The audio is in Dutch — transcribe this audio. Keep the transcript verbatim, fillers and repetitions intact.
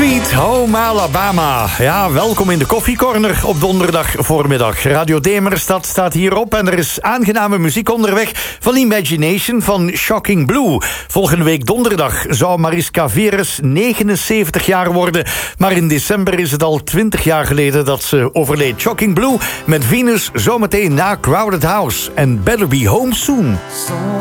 Sweet Home Alabama. Ja, welkom in de koffiecorner op donderdag voormiddag. Radio Demerstad staat hierop en er is aangename muziek onderweg van Imagination van Shocking Blue. Volgende week donderdag zou Mariska Veres negenenzeventig jaar worden, maar in december is het al twintig jaar geleden dat ze overleed. Shocking Blue met Venus zometeen na Crowded House en Better Be Home Soon.